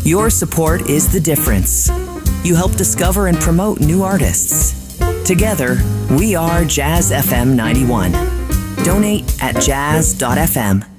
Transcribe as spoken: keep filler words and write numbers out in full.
Your support is the difference. You help discover and promote new artists. Together, we are Jazz F M ninety-one. Donate at jazz dot f m.